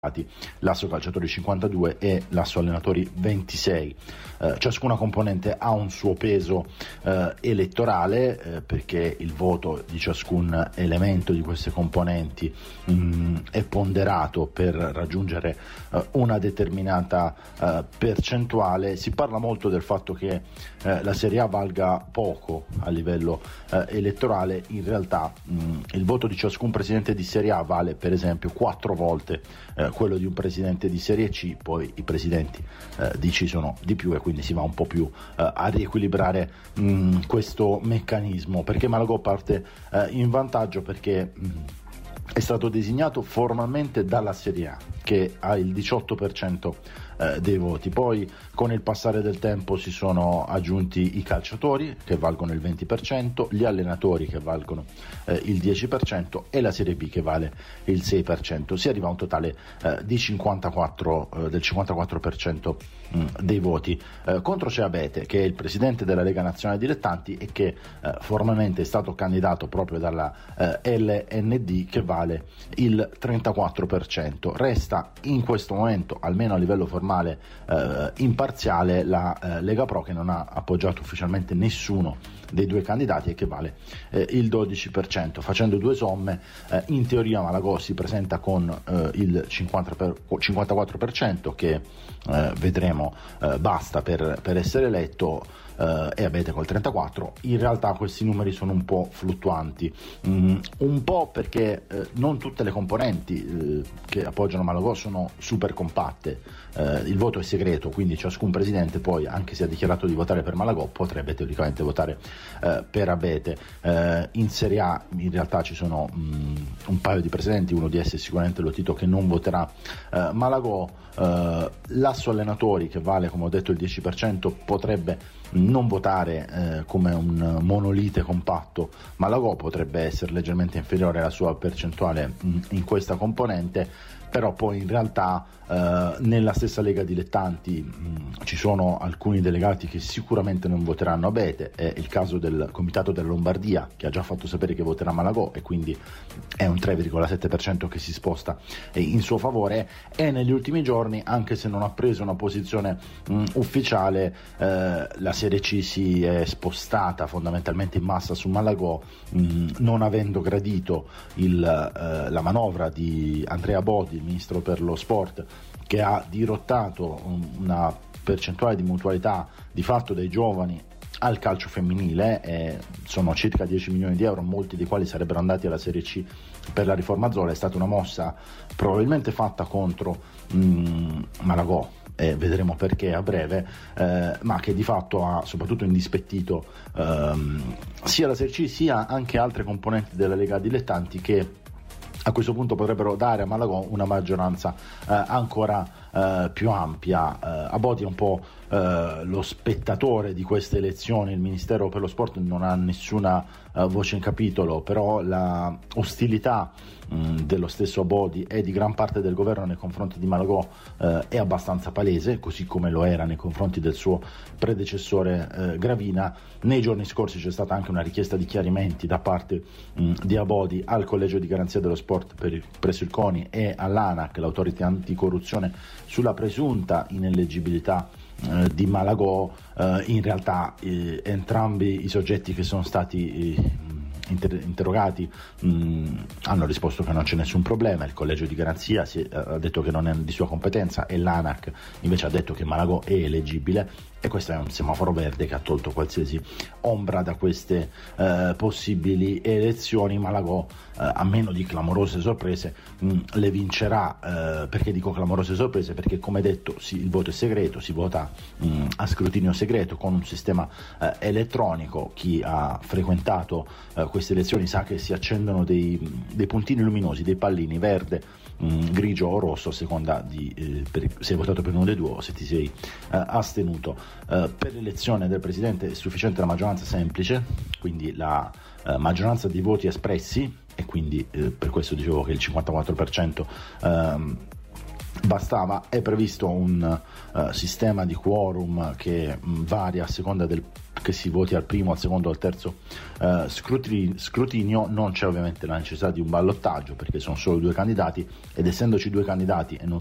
l'Asso Calciatori 52 e l'Asso Allenatori 26. Ciascuna componente ha un suo peso elettorale, perché il voto di ciascun elemento di queste componenti è ponderato per raggiungere una determinata percentuale. Si parla molto del fatto che la Serie A valga poco a livello elettorale. In realtà il voto di ciascun presidente di Serie A vale per esempio 4 volte quello di un presidente di Serie C. Poi i presidenti di C sono di più e quindi si va un po' più a riequilibrare questo meccanismo, perché Malagò parte in vantaggio perché è stato designato formalmente dalla Serie A, che ha il 18% dei voti. Poi con il passare del tempo si sono aggiunti i calciatori, che valgono il 20%, gli allenatori, che valgono il 10%, e la Serie B, che vale il 6%. Si arriva a un totale del 54% dei voti. Contro c'è Abete, che è il presidente della Lega Nazionale Dilettanti e che formalmente è stato candidato proprio dalla LND, che vale il 34%. Resta in questo momento, almeno a livello formale, imparziale la Lega Pro, che non ha appoggiato ufficialmente nessuno dei due candidati e che vale il 12%. Facendo due somme, in teoria Malagò si presenta con il 54%, che vedremo basta per essere eletto, e Abete col 34%. In realtà questi numeri sono un po' fluttuanti, un po' perché non tutte le componenti che appoggiano Malagò sono super compatte. Il voto è segreto, quindi ciascun presidente poi, anche se ha dichiarato di votare per Malagò, potrebbe teoricamente votare per Abete. In Serie A in realtà ci sono un paio di presidenti, uno di essi è sicuramente Lotito, che non voterà Malagò. L'Asso Allenatori, che vale, come ho detto, il 10%, potrebbe non votare come un monolite compatto Malagò, potrebbe essere leggermente inferiore alla sua percentuale in questa componente, però poi in realtà nella stessa Lega Dilettanti ci sono alcuni delegati che sicuramente non voteranno Abete. È il caso del Comitato della Lombardia, che ha già fatto sapere che voterà Malagò, e quindi è un 3,7% che si sposta in suo favore. E negli ultimi giorni, anche se non ha preso una posizione ufficiale, la Serie C si è spostata fondamentalmente in massa su Malagò, non avendo gradito la manovra di Andrea Bodi, il ministro per lo sport, che ha dirottato una percentuale di mutualità di fatto dei giovani al calcio femminile. Sono circa 10 milioni di euro, molti dei quali sarebbero andati alla Serie C per la riforma Zola. È stata una mossa probabilmente fatta contro Malagò, e vedremo perché a breve, ma che di fatto ha soprattutto indispettito sia la Serie C sia anche altre componenti della Lega Dilettanti, che a questo punto potrebbero dare a Malagò una maggioranza ancora più ampia. Abodi è un po' lo spettatore di queste elezioni. Il Ministero per lo Sport non ha nessuna voce in capitolo, però la ostilità dello stesso Abodi e di gran parte del governo nei confronti di Malagò è abbastanza palese, così come lo era nei confronti del suo predecessore Gravina. Nei giorni scorsi c'è stata anche una richiesta di chiarimenti da parte di Abodi al Collegio di Garanzia dello Sport presso il CONI e all'ANAC, l'autorità anticorruzione, sulla presunta ineleggibilità di Malagò. In realtà entrambi i soggetti che sono stati interrogati hanno risposto che non c'è nessun problema. Il Collegio di Garanzia ha detto che non è di sua competenza, e l'ANAC invece ha detto che Malagò è eleggibile, e questo è un semaforo verde che ha tolto qualsiasi ombra da queste possibili elezioni. Malagò, a meno di clamorose sorprese, le vincerà. Perché dico clamorose sorprese? Perché, come detto, il voto è segreto, si vota a scrutinio segreto con un sistema elettronico. Chi ha frequentato queste elezioni sa che si accendono dei puntini luminosi, dei pallini verde, grigio o rosso, a seconda di se hai votato per uno dei due o se ti sei astenuto. Per l'elezione del presidente è sufficiente la maggioranza semplice, quindi la maggioranza dei voti espressi, e quindi per questo dicevo che il 54% bastava. È previsto un sistema di quorum che varia a seconda del che si voti al primo, al secondo o al terzo scrutinio, non c'è ovviamente la necessità di un ballottaggio perché sono solo due candidati, ed essendoci due candidati e non